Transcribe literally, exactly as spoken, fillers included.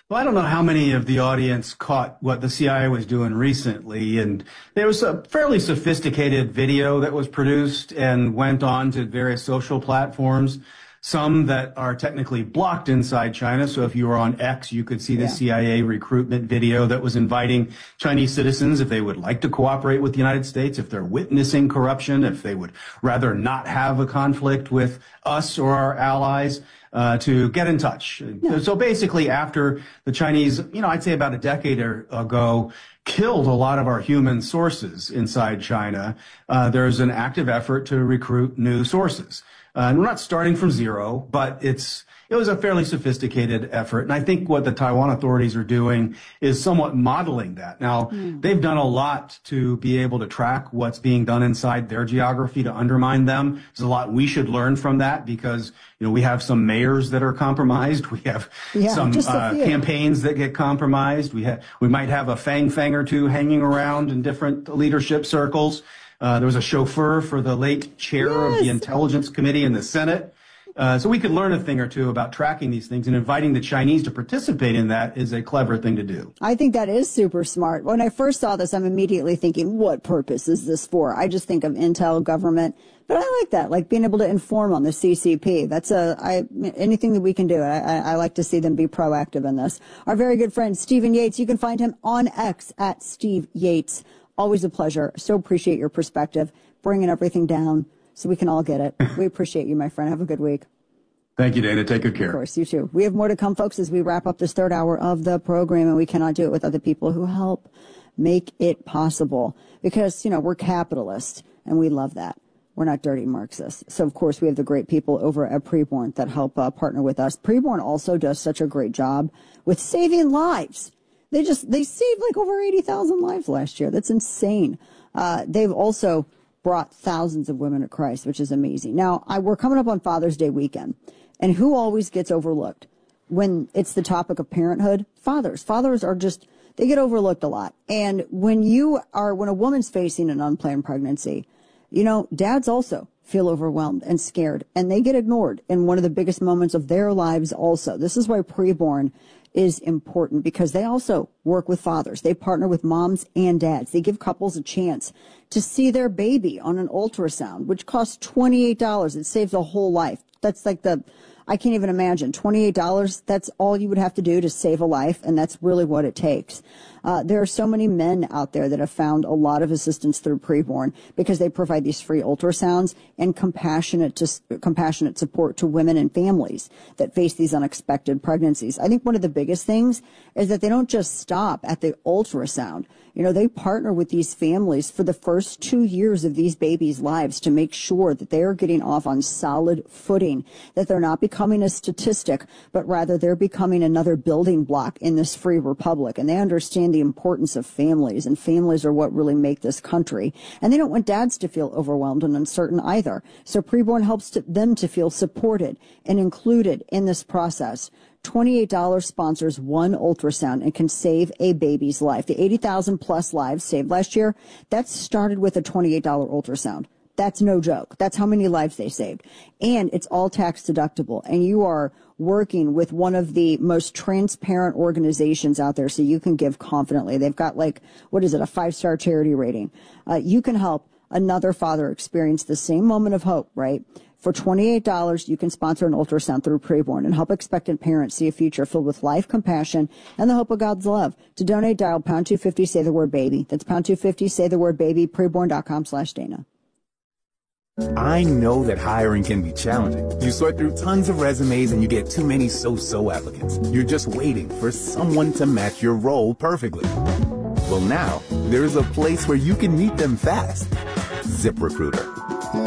Well, I don't know how many of the audience caught what the C I A was doing recently, and there was a fairly sophisticated video that was produced and went on to various social platforms, some that are technically blocked inside China. So if you were on X, you could see the yeah. C I A recruitment video that was inviting Chinese citizens, if they would like to cooperate with the United States, if they're witnessing corruption, if they would rather not have a conflict with us or our allies, Uh, to get in touch. Yeah. So basically after the Chinese, you know, I'd say about a decade ago, killed a lot of our human sources inside China, uh, there's an active effort to recruit new sources. Uh, and we're not starting from zero, but it's it was a fairly sophisticated effort. And I think what the Taiwan authorities are doing is somewhat modeling that. Now, mm. they've done a lot to be able to track what's being done inside their geography to undermine them. There's a lot we should learn from that because, you know, we have some mayors that are compromised. We have yeah, some uh, campaigns that get compromised. We have, we might have a fang fang or two hanging around in different leadership circles. Uh, there was a chauffeur for the late chair yes. of the Intelligence Committee in the Senate. Uh, so we could learn a thing or two about tracking these things, and inviting the Chinese to participate in that is a clever thing to do. I think that is super smart. When I first saw this, I'm immediately thinking, what purpose is this for? I just think of intel, government, but I like that, like being able to inform on the C C P. That's a, I, anything that we can do. I, I, I like to see them be proactive in this. Our very good friend, Stephen Yates, you can find him on X at Steve Yates. Always a pleasure. So appreciate your perspective, bringing everything down so we can all get it. We appreciate you, my friend. Have a good week. Thank you, Dana. Take good care. Of course, you too. We have more to come, folks, as we wrap up this third hour of the program, and we cannot do it with other people who help make it possible because, you know, we're capitalists, and we love that. We're not dirty Marxists. So, of course, we have the great people over at Preborn that help uh, partner with us. Preborn also does such a great job with saving lives. They just, they saved like over eighty thousand lives last year. That's insane. Uh, they've also brought thousands of women to Christ, which is amazing. Now, I, we're coming up on Father's Day weekend, and who always gets overlooked when it's the topic of parenthood? Fathers. Fathers are just, they get overlooked a lot. And when you are, when a woman's facing an unplanned pregnancy, you know, dads also feel overwhelmed and scared, and they get ignored in one of the biggest moments of their lives also. This is why Preborn is important, because they also work with fathers. They partner with moms and dads. They give couples a chance to see their baby on an ultrasound, which costs twenty-eight dollars. It saves a whole life. That's like the, I can't even imagine, twenty-eight dollars, that's all you would have to do to save a life, and that's really what it takes. Uh, there are so many men out there that have found a lot of assistance through Preborn because they provide these free ultrasounds and compassionate to, compassionate support to women and families that face these unexpected pregnancies. I think one of the biggest things is that they don't just stop at the ultrasound. You know, they partner with these families for the first two years of these babies' lives to make sure that they are getting off on solid footing, that they're not becoming a statistic, but rather they're becoming another building block in this free republic. And they understand the importance of families, and families are what really make this country. And they don't want dads to feel overwhelmed and uncertain either. So Preborn helps to, them to feel supported and included in this process. twenty-eight dollars sponsors one ultrasound and can save a baby's life. The eighty thousand plus lives saved last year, that started with a twenty-eight dollars ultrasound. That's no joke. That's how many lives they saved. And it's all tax deductible. And you are working with one of the most transparent organizations out there, so you can give confidently. They've got like, what is it, a five-star charity rating. Uh, you can help another father experience the same moment of hope, right? For twenty-eight dollars, you can sponsor an ultrasound through Preborn and help expectant parents see a future filled with life, compassion, and the hope of God's love. To donate, dial pound two fifty, say the word baby. That's pound two fifty, say the word baby, preborn.com slash Dana. I know that hiring can be challenging. You sort through tons of resumes and you get too many so-so applicants. You're just waiting for someone to match your role perfectly. Well, now, there's a place where you can meet them fast. ZipRecruiter.